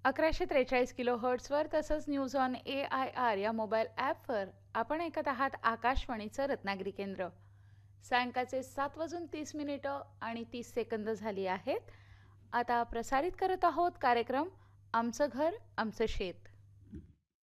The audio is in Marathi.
1143 किलो हर्ट्झवर तसंच न्यूज ऑन AIR या मोबाईल ॲपवर आपण ऐकत आहात आकाशवाणीचं रत्नागिरी केंद्र. सायंकाळचे 7:30 आणि 30 सेकंद झाली आहेत. आता प्रसारित करत आहोत कार्यक्रम आमचं घर आमचं शेत.